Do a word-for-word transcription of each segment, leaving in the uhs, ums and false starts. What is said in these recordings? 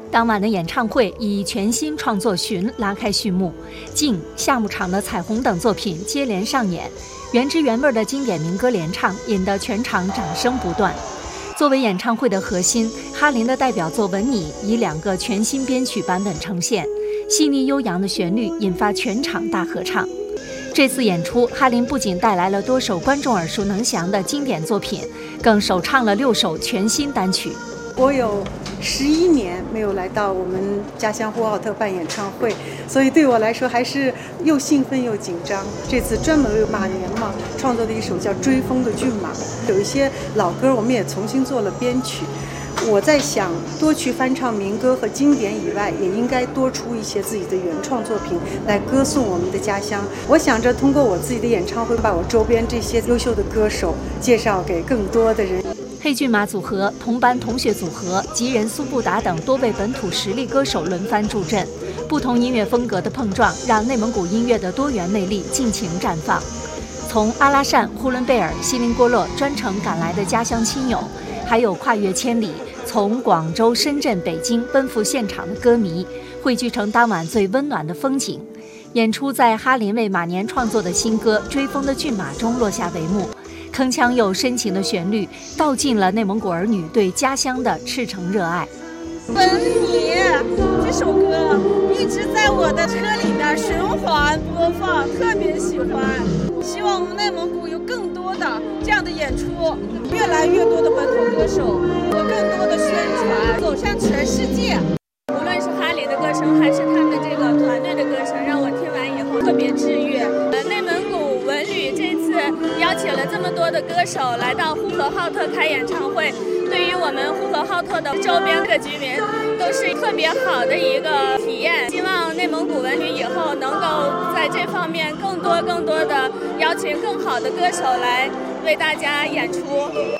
当晚的演唱会以全新创作《寻》拉开序幕，《静》、夏牧场的《彩虹》等作品接连上演，原汁原味的经典民歌联唱引得全场掌声不断。作为演唱会的核心，哈林的代表作《吻你》以两个全新编曲版本呈现，细腻悠扬的旋律引发全场大合唱。这次演出，哈林不仅带来了多首观众耳熟能详的经典作品，更首唱了六首全新单曲。 我有十一年没有来到我们家乡呼和浩特办演唱会，所以对我来说还是又兴奋又紧张。这次专门为马年嘛创作的一首叫《追风的骏马》，有一些老歌我们也重新做了编曲。我在想，多去翻唱民歌和经典以外，也应该多出一些自己的原创作品来歌颂我们的家乡。我想着通过我自己的演唱会，把我周边这些优秀的歌手介绍给更多的人。 黑骏马组合、同班同学组合、吉人苏布达等多位本土实力歌手轮番助阵，不同音乐风格的碰撞，让内蒙古音乐的多元魅力尽情绽放。从阿拉善、呼伦贝尔、锡林郭勒专程赶来的家乡亲友，还有跨越千里从广州、深圳、北京奔赴现场的歌迷，汇聚成当晚最温暖的风景。演出在哈林为马年创作的新歌《追风的骏马》中落下帷幕。铿锵又深情的旋律，道尽了内蒙古儿女对家乡的赤诚热爱。 吻你这首歌一直在我的车里边循环播放，特别喜欢。希望我们内蒙古有更多的这样的演出，越来越多的本土歌手做更多的宣传，走向全世界。无论是哈林的歌声，还是他们这个团队的歌声，让我听完以后特别治愈。呃，内蒙古文旅这次邀请了这么多的歌手来到呼和浩特开演唱会，对于我们呼和浩特的周边的居民都是特别好的一个体验。希望内蒙古文旅以后能够在这方面更多更多的邀请更好的歌手来为大家演出。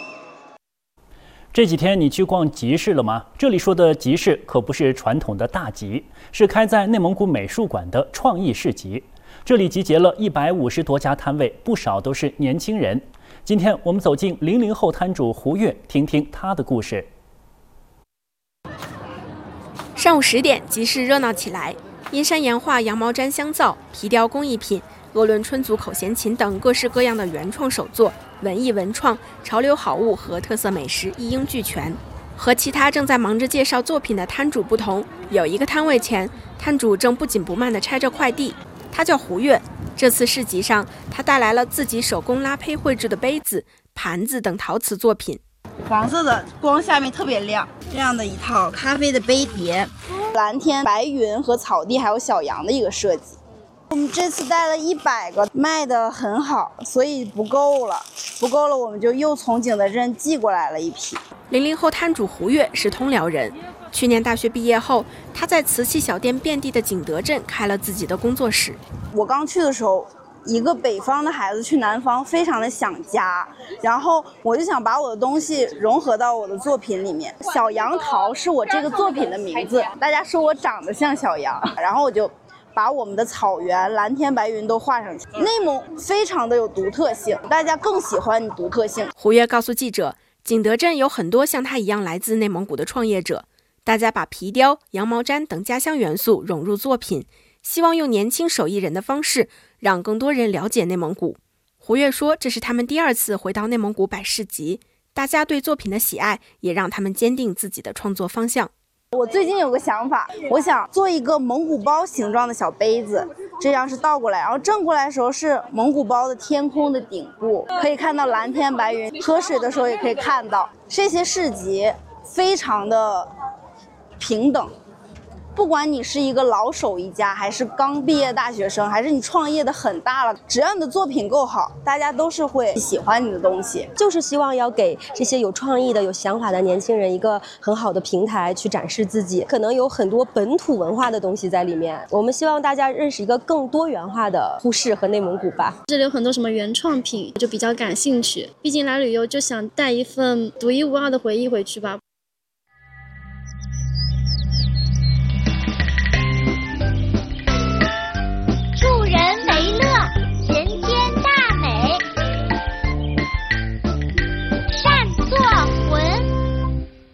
这几天你去逛集市了吗？这里说的集市可不是传统的大集，是开在内蒙古美术馆的创意市集。这里集结了一百五十多家摊位，不少都是年轻人。今天我们走进零零后摊主胡月，听听他的故事。 上午十点，集市热闹起来，阴山岩画、羊毛毡香皂、皮雕工艺品、鄂伦春族口弦琴等各式各样的原创手作、文艺文创、潮流好物和特色美食一应俱全。和其他正在忙着介绍作品的摊主不同，有一个摊位前，摊主正不紧不慢地拆着快递。他叫胡月，这次市集上，他带来了自己手工拉坯绘制的杯子、盘子等陶瓷作品。 黄色的光下面特别亮，这样的一套咖啡的杯碟，蓝天白云和草地还有小羊的一个设计。我们这次带了一百个，卖得很好，所以不够了，不够了，我们就又从景德镇寄过来了一批。 零零后摊主胡月是通辽人，去年大学毕业后，他在瓷器小店遍地的景德镇开了自己的工作室。 我刚去的时候，一个北方的孩子去南方，非常的想家，然后我就想把我的东西融合到我的作品里面。小杨桃是我这个作品的名字，大家说我长得像小羊，然后我就把我们的草原、蓝天白云都画上去。内蒙非常的有独特性，大家更喜欢你独特性。 胡月告诉记者，景德镇有很多像他一样来自内蒙古的创业者，大家把皮雕、羊毛毡等家乡元素融入作品，希望用年轻手艺人的方式让更多人了解内蒙古。胡月说，这是他们第二次回到内蒙古摆市集，大家对作品的喜爱也让他们坚定自己的创作方向。 我最近有个想法，我想做一个蒙古包形状的小杯子，这样是倒过来，然后正过来的时候是蒙古包的天空的顶部，可以看到蓝天白云，喝水的时候也可以看到。这些市集非常的平等，不管你是一个老手艺家，还是刚毕业大学生，还是你创业的很大了，只要你的作品够好，大家都是会喜欢你的东西。 就是希望要给这些有创意的、有想法的年轻人一个很好的平台去展示自己，可能有很多本土文化的东西在里面。我们希望大家认识一个更多元化的呼市和内蒙古吧。 这里有很多什么原创品，就比较感兴趣。毕竟来旅游就想带一份独一无二的回忆回去吧。